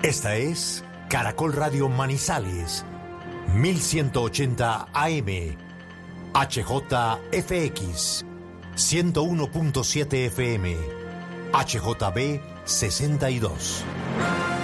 Esta es Caracol Radio Manizales, 1180 AM, HJFX, 101.7 FM, HJB 62.